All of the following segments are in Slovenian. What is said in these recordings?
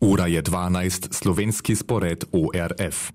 Ura je 12, slovenski spored ORF.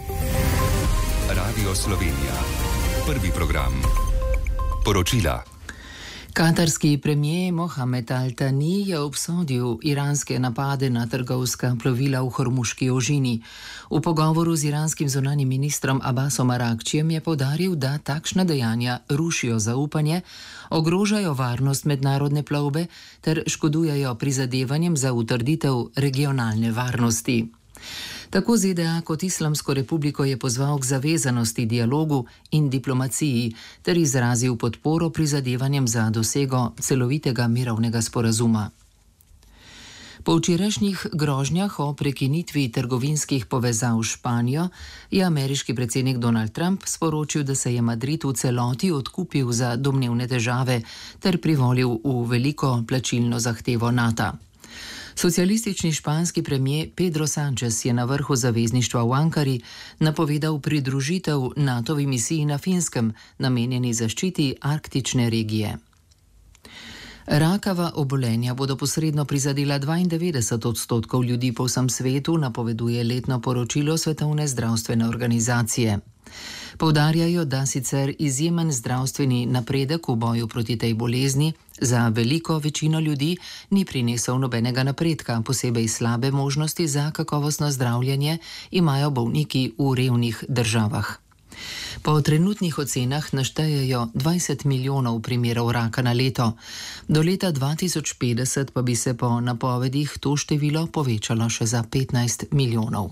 Radio Slovenija. Prvi program. Poročila. Katarski premijer Mohamed Al-Thani je obsodil iranske napade na trgovska plovila v Hormuški ožini. V pogovoru z iranskim zunanjim ministrom Abbasom Aragčijem je poudaril, da takšna dejanja rušijo zaupanje, ogrožajo varnost mednarodne plovbe ter škodujejo prizadevanjem za utrditev regionalne varnosti. Tako ZDA kot Islamsko republiko je pozval k zavezanosti dialogu in diplomaciji ter izrazil podporo prizadevanjem za dosego celovitega mirovnega sporazuma. Po včerajšnjih grožnjah o prekinitvi trgovinskih povezav s Španijo je ameriški predsednik Donald Trump sporočil, da se je Madrid v celoti odkupil za domnevne težave ter privolil v veliko plačilno zahtevo NATO. Socialistični španski premijer Pedro Sánchez je na vrhu zavezništva v Ankari napovedal pridružitev NATO-vi misiji na Finskem, namenjeni zaščiti arktične regije. Rakava obolenja bodo posredno prizadela 92% ljudi po vsem svetu, napoveduje letno poročilo Svetovne zdravstvene organizacije. Poudarjajo, da sicer izjemen zdravstveni napredek v boju proti tej bolezni za veliko večino ljudi ni prinesel nobenega napredka, posebej slabe možnosti za kakovostno zdravljenje imajo bolniki v revnih državah. Po trenutnih ocenah naštejejo 20 milijonov primerov raka na leto. Do leta 2050 pa bi se po napovedih to število povečalo še za 15 milijonov.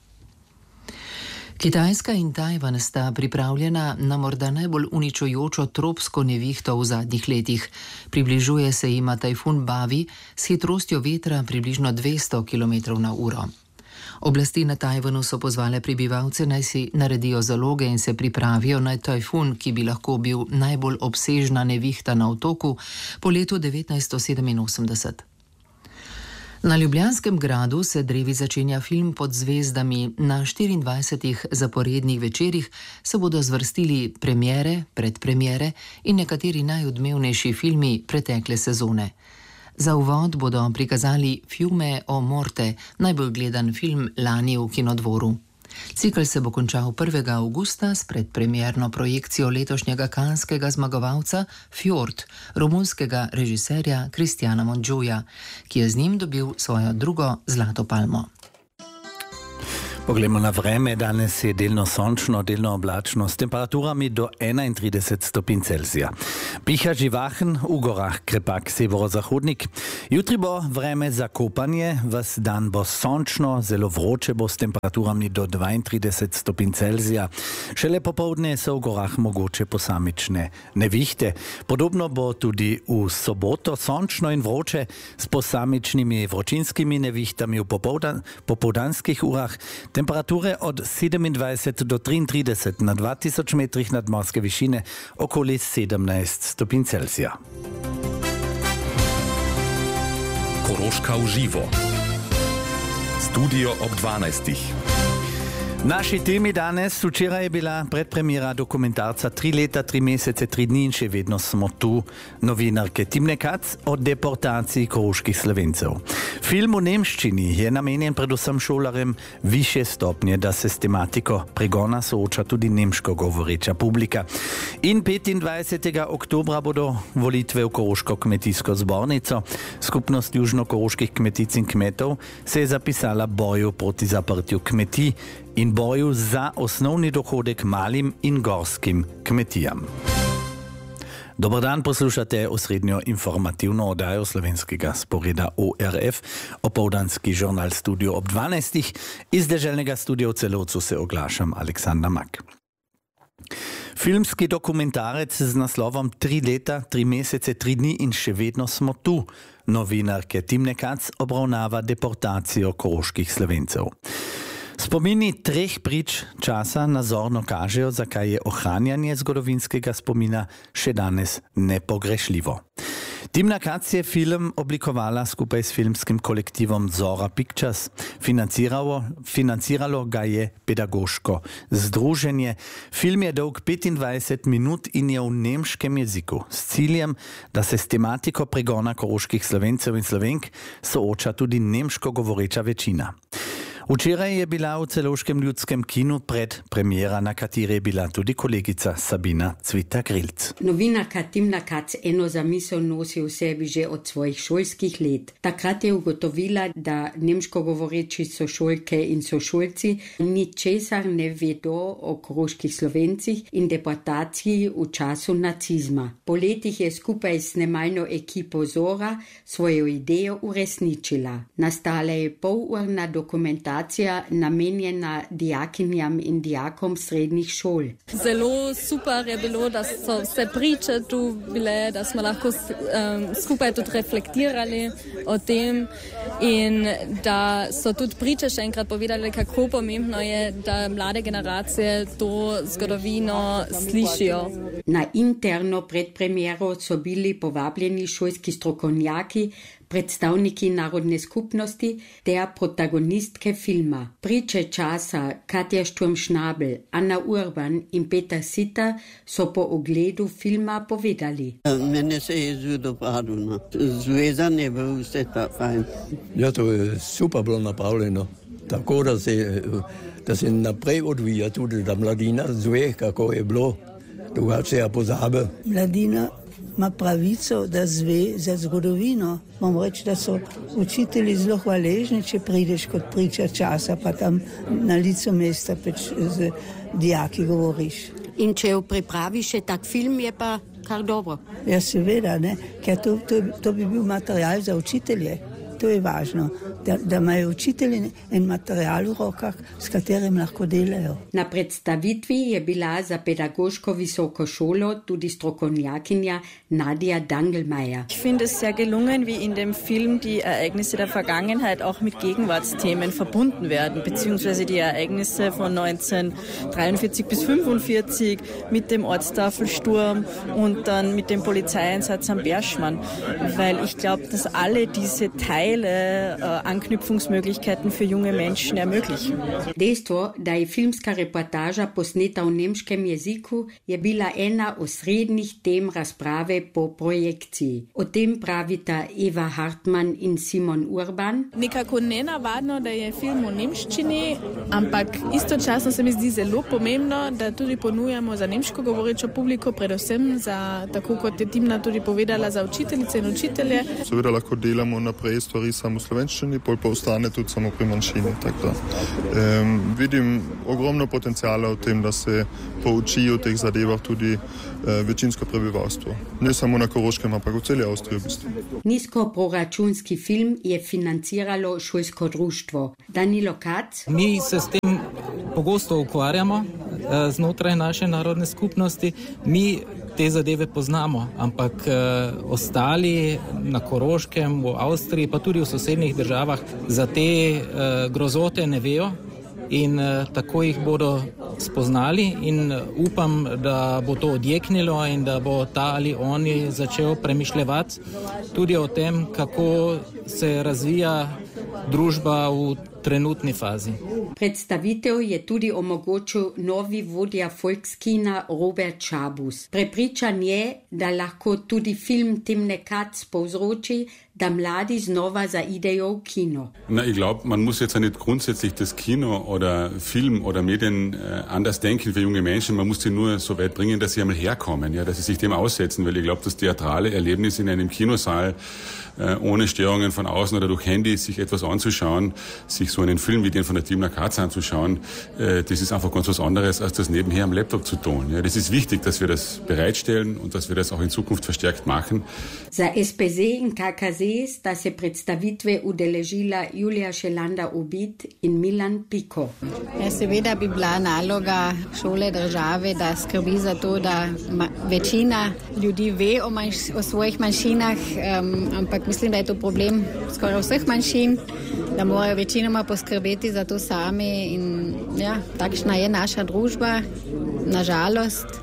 Kitajska in Tajvan sta pripravljena na morda najbolj uničujočo tropsko nevihto v zadnjih letih. Približuje se jima tajfun Bavi s hitrostjo vetra približno 200 km/h. Oblasti na Tajvanu so pozvale prebivalce, naj si naredijo zaloge in se pripravijo na tajfun, ki bi lahko bil najbolj obsežna nevihta na otoku po letu 1987. Na Ljubljanskem gradu se drevi začenja film Pod zvezdami. Na 24 zaporednih večerih se bodo zvrstili premiere, predpremiere in nekateri najodmevnejši filmi pretekle sezone. Za uvod bodo prikazali Fiume o morte, najbolj gledan film lani v Kinodvoru. Cikl se bo končal 1. avgusta s predpremierno projekcijo letošnjega kanskega zmagovalca Fjord, romunskega režiserja Kristjana Mondžuja, ki je z njim dobil svojo drugo zlato palmo. Poglejmo na vreme. Danes je delno sončno, delno oblačno, s temperaturami do 31 stopinj Celzija. Piha živahen, v gorah krepak severozahodnik. Jutri bo vreme za kopanje, ves dan bo sončno, zelo vroče bo s temperaturami do 32 stopinj Celzija. Šele popoldne so v gorah mogoče posamične nevihte. Podobno bo tudi v soboto sončno in vroče s posamičnimi vročinskimi nevihtami v popoldanskih urah. Temperature od 27 do 33 na 2000 metrih nadmorske višine, okoli 17 stopinj Celzija. Koroška v živo. Studio ob 12. Naši temi danes, včeraj je bila predpremiera dokumentarca 3 leta, 3 mesece, 3 dni in še vedno smo tu, novinarke Timne Kac o deportaciji koroških Slovencev. Film v nemščini je namenjen predvsem šolarjem višje stopnje, da se s tematiko pregona sooča tudi nemško govoreča publika. In 25. oktobra bodo volitve v Koroško kmetijsko zbornico. Skupnost južno-koroških kmetic in kmetov se je zapisala boju proti zaprtju kmetij in boju za osnovni dohodek malim in gorskim kmetijam. Dobar dan, poslušate osrednjo informativno oddajo slovenskega sporeda ORF, opoldanski žurnal Studio ob 12. Iz deželnega studia v Celovcu se oglašam Aleksandar Mak. Filmski dokumentarec z naslovom 3 leta, 3 mesece, 3 dni in še vedno smo tu. Novinarke Timne Kac obravnava deportacijo koroških Slovencev. Spomini 3 prič časa nazorno kažejo, zakaj je ohranjanje zgodovinskega spomina še danes nepogrešljivo. Timna Kac je film oblikovala skupaj s filmskim kolektivom Zora Pictures. Financiralo ga je pedagoško združenje. Film je dolg 25 minut in je v nemškem jeziku s ciljem, da se s tematiko pregona koroških Slovencev in Slovenk sooča tudi nemško govoreča večina. Včeraj je bila v Celovškem ljudskem kinu predpremiera, na kateri je bila tudi kolegica Sabina Cvita-Grilc. Novinarka Timna Kac eno zamisel nosi v sebi že od svojih šolskih let. Takrat je ugotovila, da nemško govoreči sošolke in sošolci ničesar ne vedo o koroških Slovencih in deportaciji v času nacizma. Po letih je skupaj s snemalno ekipo Zora svojo idejo uresničila. Nastala je polurna dokumentacija namenjena dijakinjam in dijakom srednjih šol. Zelo super je bilo, da so vse priče tu bile, da smo lahko skupaj tudi reflektirali o tem in da so tudi priče še enkrat povedali, kako pomembno je, da mlade generacije to zgodovino slišijo. Na interno predpremiero so bili povabljeni šolski strokovnjaki, predstavniki narodne skupnosti ter protagonistke filma. Priče časa Katja Sturm-Schnabel, Anna Urban in Peter Sitter so po ogledu filma povedali. Mene se je zelo dopadlo. Zvezan je bil vse ta fajn. Ja, to je super bilo napravljeno. Tako, da se naprej odvija tudi, da mladina zve, kako je bilo. Drugače ja pozabe. Mladina ima pravico, da zve za zgodovino. Moram reči, da so učitelji zelo hvaležni, če prideš kot priča časa, pa tam na licu mesta z dijaki govoriš. In če jo pripraviš še tak film, je pa kar dobro. Ja, seveda, ne? Ker to bi bil material za učitelje. To je važno, da imajo učitelji en material v rokah, s katerim lahko delajo. Na predstavitvi je bila za pedagoško visoko šolo tudi strokovnjakinja Nadia Dangelmeier. Ich finde es sehr gelungen, wie in dem Film die Ereignisse der Vergangenheit auch mit Gegenwartsthemen verbunden werden, beziehungsweise die Ereignisse von 1943 bis 1945 mit dem Ortstafelsturm und dann mit dem Polizeieinsatz am Berschmann, weil ich glaube, dass alle diese Teile Anknüpfungsmöglichkeiten für junge Menschen ermöglichen. Dejstvo, da je filmska reportaža posneta v nemškem jeziku, je bila ena osrednjih tem razprave po projekciji. O tem pravita Eva Hartmann in Simon Urban. Nekako nenavadno, da je film v nemščini, ampak istočasno se mi zdi zelo pomembno, da tudi ponujamo za nemško govorečo publiko, predvsem za, tako kot je Timna tudi povedala, za učiteljice in učitelje. Seveda lahko delamo naprej stvari samo v slovenščini, pol pa ostane tudi samo pri manjšini. Vidim ogromno potencijala v tem, da se pouči o teh zadevah tudi večinsko prebivalstvo. Ne samo na Koroškem, ampak v celi Avstriji v bistvu. Nizkoproračunski film je financiralo šolsko društvo. Danilo Kac. Mi se s tem pogosto ukvarjamo znotraj naše narodne skupnosti. Mi te zadeve poznamo, ampak ostali na Koroškem, v Avstriji, pa tudi v sosednjih državah za te grozote ne vejo in tako jih bodo spoznali in upam, da bo to odjeknilo in da bo ta ali oni začel premišljevati tudi o tem, kako se razvija družba v trenutni fazi. Predstavitev je tudi omogočil novi vodja Volkskina Robert Schabus. Prepričan je, da lahko tudi film Timne Kac povzroči, da mladi znova zaidejo v Kino. Ich glaube, man muss jetzt ja nicht grundsätzlich das Kino oder Film oder Medien anders denken für junge Menschen. Man muss sie nur so weit bringen, dass sie einmal herkommen, ja, dass sie sich dem aussetzen, weil ich glaube, das theatrale Erlebnis in einem Kinosaal ohne Störungen von außen oder durch Handy sich etwas anzuschauen, sich so einen Film wie den von der Timna Kac anzuschauen, das ist einfach ganz was anderes, als das nebenher am Laptop zu tun. Ja, das ist wichtig, dass wir das bereitstellen und dass wir das auch in Zukunft verstärkt machen. Za SPZ in KKZ sta se predstavitve udeležila Julija Šelanda-Obid in Milan Piko. Seveda bi bila naloga šole države, da skrbi za to, da večina ljudi ve o svojih manjšinah, ampak mislim, da je to problem skoraj vseh manjšin, da morajo večinoma poskrbeti za to sami in ja, takšna je naša družba, nažalost.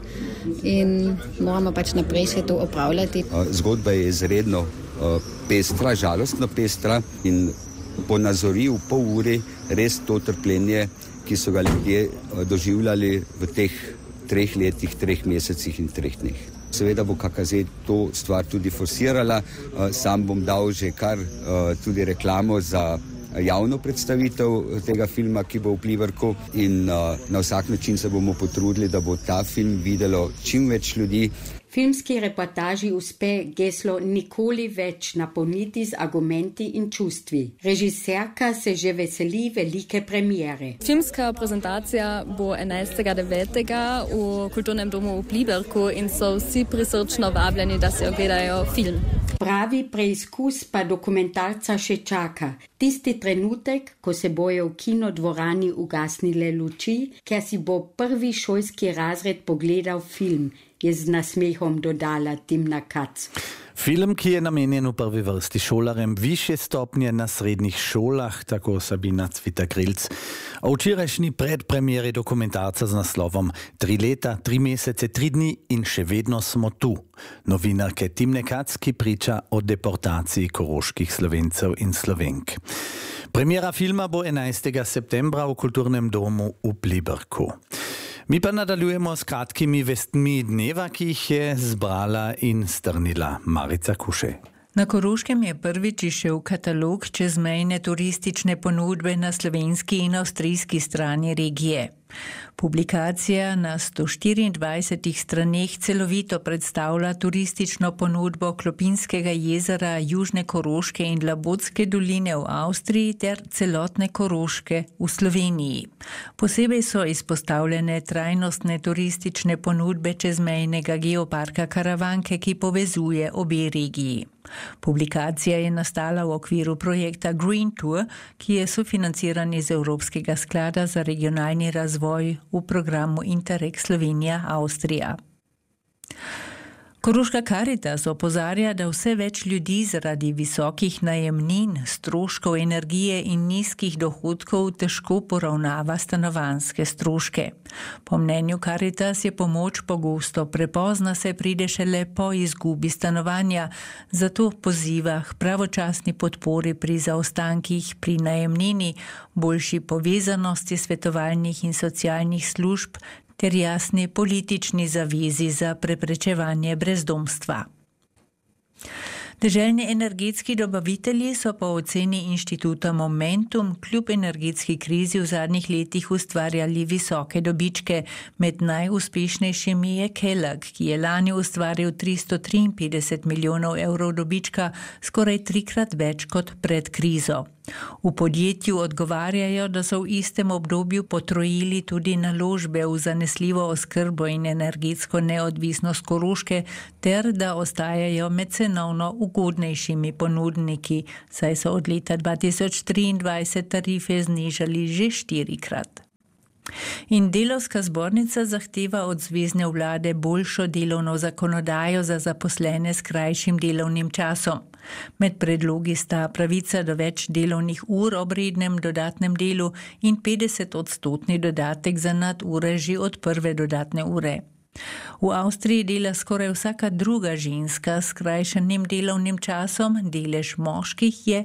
in moramo pač naprej še to opravljati. Zgodba je izredno pestra, žalostno pestra in ponazori v pol uri res to trpljenje, ki so ga ljudje doživljali v teh 3 letih, 3 mesecih in 3 dneh. Seveda bo KKZ to stvar tudi forsirala, sam bom dal že kar tudi reklamo za javno predstavitev tega filma, ki bo v Pliberku in na vsak način se bomo potrudili, da bo ta film videlo čim več ljudi. Filmski reportaži uspe geslo nikoli več napolniti z argumenti in čustvi. Režiserka se že veseli velike premiere. Filmska prezentacija bo 11.9. v Kulturnem domu v Pliberku in so vsi prisrčno vabljeni, da se ogledajo film. Pravi preizkus pa dokumentarca še čaka. Tisti trenutek, ko se bojo v kinodvorani ugasnile luči, ker si bo prvi šolski razred pogledal film, je z nasmehom dodala Timna Kac. Film, ki je namenjen v prvi vrsti šolarjem višje stopnje na srednjih šolah, tako Sabina Cvita-Krilc. O včerajšnji predpremieri dokumentarca z naslovom 3 leta, 3 mesece, 3 dni in še vedno smo tu. Novinarke Timne Kac, ki priča o deportaciji koroških Slovencev in Slovenk. Premiera filma bo 11. septembra v Kulturnem domu v Pliberku. Mi pa nadaljujemo s kratkimi vestmi dneva, ki jih je zbrala in strnila Marica Kuše. Na Koroškem je prvič izšel katalog čezmejne turistične ponudbe na slovenski in avstrijski strani regije. Publikacija na 124 straneh celovito predstavlja turistično ponudbo Klopinskega jezera, Južne Koroške in Labotske doline v Avstriji ter celotne Koroške v Sloveniji. Posebej so izpostavljene trajnostne turistične ponudbe čezmejnega geoparka Karavanke, ki povezuje obe regiji. Publikacija je nastala v okviru projekta Green Tour, ki je sofinanciran iz Evropskega sklada za regionalni razvoj v programu Interreg Slovenija-Avstrija. Koroška Karitas opozarja, da vse več ljudi zaradi visokih najemnin, stroškov energije in nizkih dohodkov težko poravnava stanovanjske stroške. Po mnenju Karitas je pomoč pogosto prepozna, se pride šele po izgubi stanovanja, zato poziva k pravočasni podpori pri zaostankih pri najemnini, boljši povezanosti svetovalnih in socialnih služb ter jasni politični zavezi za preprečevanje brezdomstva. Deželni energetski dobavitelji so po oceni inštituta Momentum kljub energetski krizi v zadnjih letih ustvarjali visoke dobičke. Med najuspešnejšimi je Kelag, ki je lani ustvaril 353 milijonov evrov dobička, skoraj 3-krat več kot pred krizo. V podjetju odgovarjajo, da so v istem obdobju potrojili tudi naložbe v zanesljivo oskrbo in energetsko neodvisnost Koroške ter da ostajajo med cenovno ugodnejšimi ponudniki, saj so od leta 2023 tarife znižali že 4-krat. In delavska zbornica zahteva od zvezne vlade boljšo delovno zakonodajo za zaposlene s krajšim delovnim časom. Med predlogi sta pravica do več delovnih ur ob rednem dodatnem delu in 50% dodatek za nadure že od prve dodatne ure. V Avstriji dela skoraj vsaka druga ženska s skrajšanim delovnim časom, delež moških je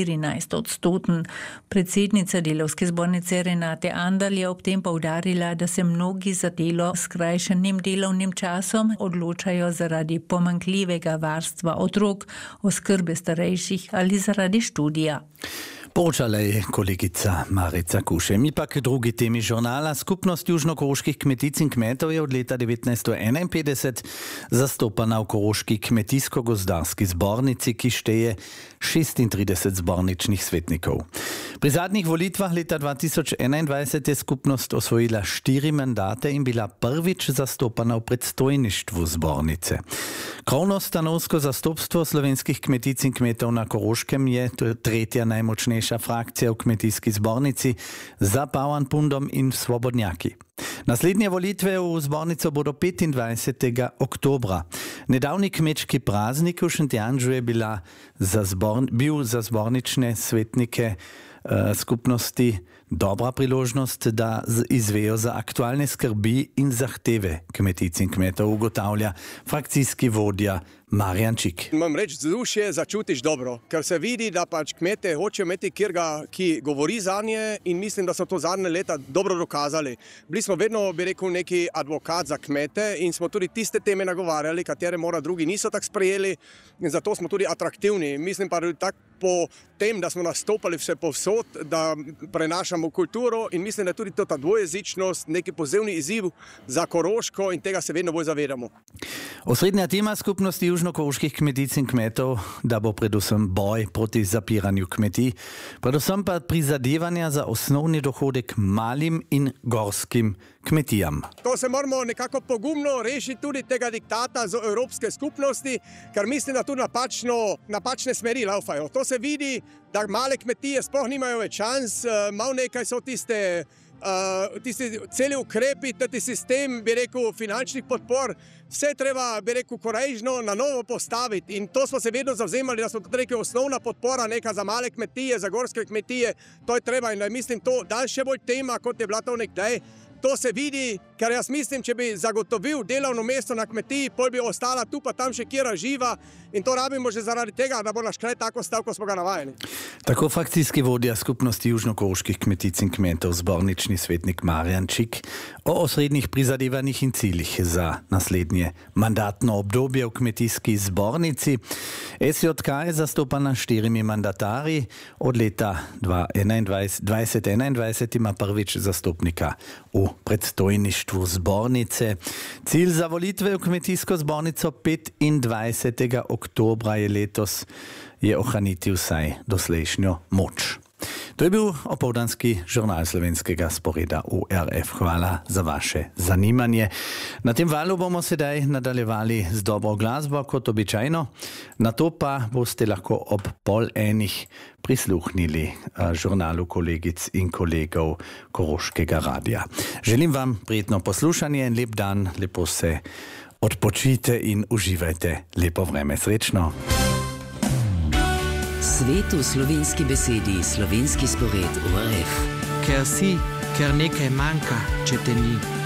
14%. Predsednica delavske zbornice Renate Andal je ob tem poudarila, da se mnogi za delo s skrajšanim delovnim časom odločajo zaradi pomanjkljivega varstva otrok, oskrbe starejših ali zaradi študija. Poročala je kolegica Marica Kuše. Mi pa k drugi temi žurnala. Skupnost južnokoroških kmetic in kmetov je od leta 1951 zastopana v Koroški kmetijsko-gozdarski zbornici, ki šteje 36 zborničnih svetnikov. Pri zadnjih volitvah leta 2021 je skupnost osvojila 4 mandate in bila prvič zastopana v predstojništvu zbornice. Krovno stanovsko zastopstvo slovenskih kmetic in kmetov na Koroškem je tretja najmočnejša frakcija v kmetijski zbornici za Bauernbundom in Svobodnjaki. Naslednje volitve v zbornico bodo 25. oktobra. Nedavni kmečki praznik v Šentjanžu je bil za zbornične svetnike skupnosti dobra priložnost, da izvejo za aktualne skrbi in zahteve kmetic in kmetov, ugotavlja frakcijski vodja Marjan Čik. Moram reči, vzdušje začutiš dobro, ker se vidi, da pač kmete hočejo imeti kjerga, ki govori za nje, in mislim, da so to zadnje leta dobro dokazali. Bili smo vedno, bi rekel, neki advokat za kmete in smo tudi tiste teme nagovarjali, katere mora drugi niso tako sprejeli, in zato smo tudi atraktivni. Mislim pa tako po tem, da smo nastopali vse povsod, da prenašamo kulturo, in mislim, da je tudi ta dvojezičnost neki pozivni izziv za Koroško in tega se vedno bolj zavedamo. Osrednja tema skupnosti južnokoroških kmetic in kmetov, da bo predvsem boj proti zapiranju kmetij, predvsem pa prizadevanja za osnovni dohodek malim in gorskim kmetijam. To se moramo nekako pogumno rešiti tudi tega diktata z Evropske skupnosti, ker mislim, da tu napačne smeri laufajo. To se vidi, da male kmetije sploh nimajo več šans, malo nekaj so tisti celi ukrepi, tati sistem, bi rekel, finančnih podpor, vse treba, bi rekel, korejžno na novo postaviti, in to smo se vedno zavzemali, da smo tudi rekli, osnovna podpora neka za male kmetije, za gorske kmetije, to je treba, in mislim, to danes še bolj tema, kot je bila to nekdaj. To se vidi, ker jaz mislim, če bi zagotovil delovno mesto na kmetiji, pol bi ostala tu pa tam še kjera živa, in to rabimo že zaradi tega, da bo naš kraj tako stal, ko smo ga navajeni. Tako frakcijski vodja skupnosti južnokoroških kmetic in kmetov, zbornični svetnik Marjan Čik, o osrednjih prizadevanjih in ciljih za naslednje mandatno obdobje v kmetijski zbornici. SJK je zastopana 4 mandatarji, od leta 2021 ima prvič zastopnika v predstojništvu zbornice. Cilj za volitve v kmetijsko zbornico 25. oktobra je letos je ohraniti vsaj doslejšnjo moč. To je bil opoldanski žurnal slovenskega sporeda ORF. Hvala za vaše zanimanje. Na tem valu bomo sedaj nadaljevali z dobro glasbo, kot običajno. Na to pa boste lahko ob 12:30 prisluhnili žurnalu kolegic in kolegov Koroškega radia. Želim vam prijetno poslušanje in lep dan, lepo se odpočite in uživajte lepo vreme. Srečno! Svet v slovenski besedi, slovenski spored ORF. Ker si, ker nekaj manjka, če te ni.